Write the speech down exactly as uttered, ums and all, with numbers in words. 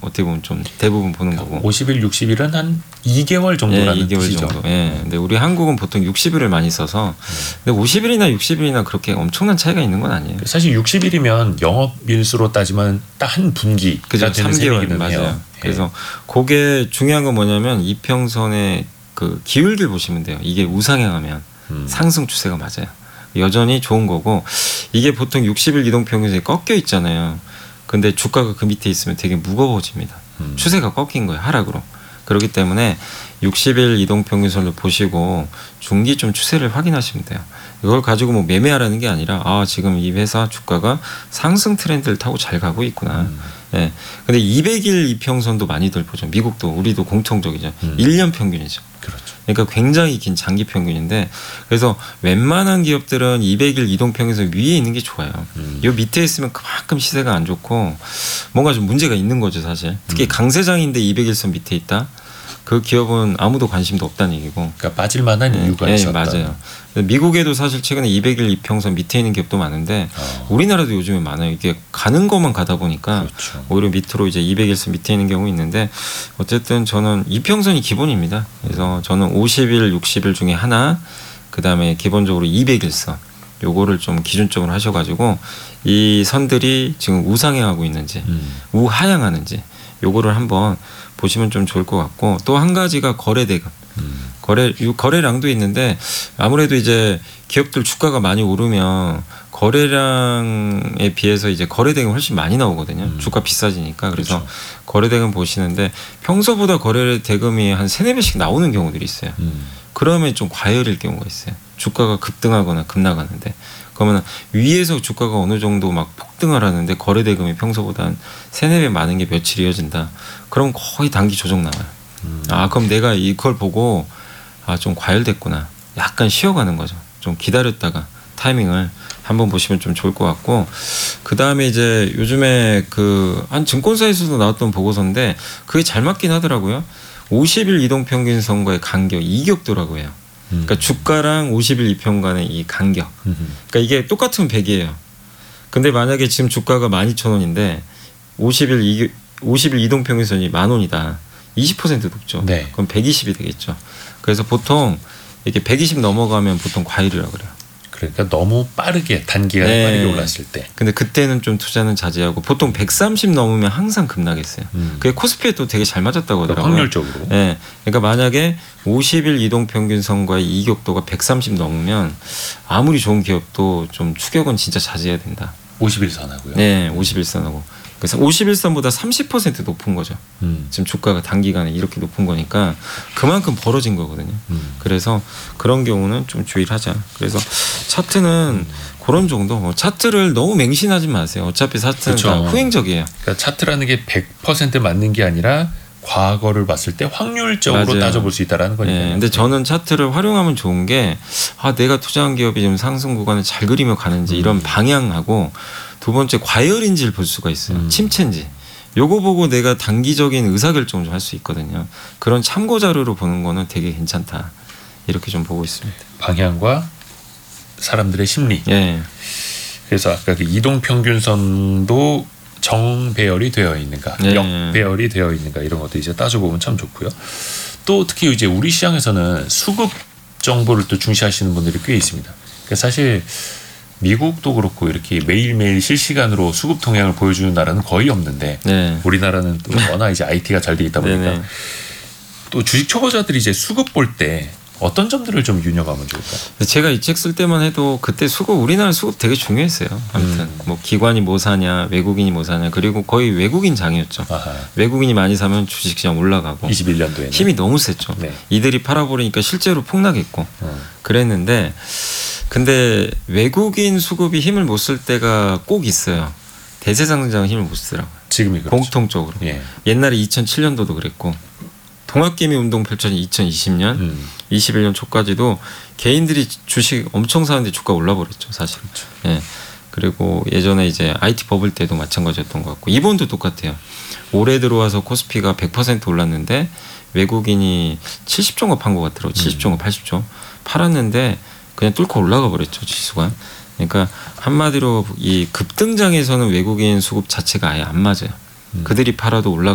어떻게 보면 좀 대부분 보는 그러니까 거고. 오십 일, 육십 일은 한 이 개월 정도라는 예, 이 개월 뜻이죠. 정도. 예. 근데 우리 한국은 보통 육십 일을 많이 써서 근데 오십 일이나 육십 일이나 그렇게 엄청난 차이가 있는 건 아니에요. 사실 육십 일이면 영업일수로 따지면 딱 한 분기가 그죠. 되는 삼 개월 셈이기는 맞아요. 해요. 그래서 그게 중요한 건 뭐냐면 이평선의 그 기울기를 보시면 돼요. 이게 우상향하면 음. 상승 추세가 맞아요. 여전히 좋은 거고 이게 보통 육십 일 이동평균선이 꺾여 있잖아요. 근데 주가가 그 밑에 있으면 되게 무거워집니다. 음. 추세가 꺾인 거예요. 하락으로. 그렇기 때문에 육십 일 이동평균선을 보시고 중기 좀 추세를 확인하시면 돼요. 이걸 가지고 뭐 매매하라는 게 아니라 아 지금 이 회사 주가가 상승 트렌드를 타고 잘 가고 있구나. 음. 예. 근데 이백 일 이평선도 많이들 보죠. 미국도 우리도 공통적이죠. 음. 일 년 평균이죠. 그렇죠. 그러니까 굉장히 긴 장기 평균인데 그래서 웬만한 기업들은 이백 일 이동평균선 위에 있는 게 좋아요. 음. 요 밑에 있으면 그만큼 시세가 안 좋고 뭔가 좀 문제가 있는 거죠 사실. 특히 음. 강세장인데 이백 일선 밑에 있다. 그 기업은 아무도 관심도 없다는 얘기고. 그러니까 빠질 만한 네, 이유가 네, 있었다. 맞아요. 미국에도 사실 최근에 이백 일 이평선 밑에 있는 기업도 많은데 어. 우리나라도 요즘에 많아요. 이게 가는 것만 가다 보니까 그렇죠. 오히려 밑으로 이제 이백 일선 밑에 있는 경우 있는데 어쨌든 저는 이평선이 기본입니다. 그래서 저는 오십 일, 육십 일 중에 하나, 그 다음에 기본적으로 이백 일선 요거를 좀 기준적으로 하셔가지고 이 선들이 지금 우상향하고 있는지 음. 우하향하는지 요거를 한번 보시면 좀 좋을 것 같고 또 한 가지가 거래대금. 음. 거래 요 거래량도 있는데 아무래도 이제 기업들 주가가 많이 오르면 거래량에 비해서 이제 거래대금 훨씬 많이 나오거든요. 음. 주가 비싸지니까. 그래서 그렇죠. 거래대금 보시는데 평소보다 거래대금이 한 세네 배씩 나오는 경우들이 있어요. 음. 그러면 좀 과열일 경우가 있어요. 주가가 급등하거나 급락하는데 그러면 위에서 주가가 어느 정도 막 폭등을 하는데 거래대금이 평소보다 한 세네 배 많은 게 며칠 이어진다. 그럼 거의 단기 조정 나와요. 음. 아 그럼 내가 이걸 보고 아 좀 과열됐구나. 약간 쉬어가는 거죠. 좀 기다렸다가 타이밍을 한번 보시면 좀 좋을 것 같고 그 다음에 이제 요즘에 그 한 증권사에서도 나왔던 보고서인데 그게 잘 맞긴 하더라고요. 오십 일 이동평균선과의 간격 이격도라고 해요. 그러니까 주가랑 오십 일 이평 간의 이 간격. 그러니까 이게 똑같으면 백이에요. 근데 만약에 지금 주가가 만 이천 원인데 오십 일 이, 오십 일 이동평균선이 만 원이다. 이십 퍼센트 높죠. 네. 그럼 백이십이 되겠죠. 그래서 보통 이렇게 백이십 넘어가면 보통 과열이라고 그래요. 그러니까 너무 빠르게 단기간에 네. 빠르게 올랐을 때. 근데 그때는 좀 투자는 자제하고 보통 백삼십 넘으면 항상 급락했어요. 음. 그게 코스피에 또 되게 잘 맞았다고 하더라고요. 확률적으로. 네. 그러니까 만약에 오십 일 이동평균선과의 이격도가 백삼십 넘으면 아무리 좋은 기업도 좀 추격은 진짜 자제해야 된다. 오십 일선 하고요. 네. 오십 일선하고. 그래서 오십 일선보다 삼십 퍼센트 높은 거죠. 음. 지금 주가가 단기간에 이렇게 높은 거니까 그만큼 벌어진 거거든요. 음. 그래서 그런 경우는 좀 주의를 하자. 그래서 차트는 그런 정도. 뭐 차트를 너무 맹신하지 마세요. 어차피 차트는 그렇죠. 다 후행적이에요. 그러니까 차트라는 게 백 퍼센트 맞는 게 아니라 과거를 봤을 때 확률적으로 맞아요. 따져볼 수 있다라는 거니까요. 네, 근데 저는 차트를 활용하면 좋은 게 아, 내가 투자한 기업이 지금 상승 구간을 잘 그리며 가는지 음. 이런 방향하고 두 번째 과열인지를 볼 수가 있어요. 음. 침체인지. 요거 보고 내가 단기적인 의사결정을 좀 할 수 있거든요. 그런 참고 자료로 보는 거는 되게 괜찮다. 이렇게 좀 보고 있습니다. 방향과 사람들의 심리. 예. 그래서 아까 그 이동평균선도 정배열이 되어 있는가, 네. 역배열이 되어 있는가 이런 것도 이제 따져보면 참 좋고요. 또 특히 이제 우리 시장에서는 수급 정보를 또 중시하시는 분들이 꽤 있습니다. 그러니까 사실 미국도 그렇고 이렇게 매일매일 실시간으로 수급 동향을 보여주는 나라는 거의 없는데 네. 우리나라는 또 워낙 이제 아이티가 잘 돼 있다 보니까 네네. 또 주식 초보자들이 이제 수급 볼 때 어떤 점들을 좀 유념하면 좋을까요? 제가 이 책 쓸 때만 해도 그때 수급 우리나라 수급 되게 중요했어요. 아무튼 음. 뭐 기관이 뭐 사냐, 외국인이 뭐 사냐, 그리고 거의 외국인 장이었죠. 아하. 외국인이 많이 사면 주식시장 올라가고 이십일 년도에는 힘이 너무 셌죠. 네. 이들이 팔아버리니까 실제로 폭락했고 음. 그랬는데 근데 외국인 수급이 힘을 못 쓸 때가 꼭 있어요. 대세상장은 힘을 못 쓰더라고요. 지금이 그렇죠. 공통적으로. 예. 옛날에 이천칠 년도도 그랬고 동학개미 운동 펼쳐진 이천이십 년, 음. 이십일 년 초까지도 개인들이 주식 엄청 사는데 주가 올라버렸죠, 사실. 그렇죠. 예. 그리고 예전에 이제 아이티 버블 때도 마찬가지였던 것 같고 이번도 똑같아요. 올해 들어와서 코스피가 백 퍼센트 올랐는데 외국인이 칠십 종가 판 것 같더라고요. 칠십 종가, 팔십 종 팔았는데 그냥 뚫고 올라가 버렸죠, 지수가. 그러니까 한마디로 이 급등장에서는 외국인 수급 자체가 아예 안 맞아요. 음. 그들이 팔아도 올라가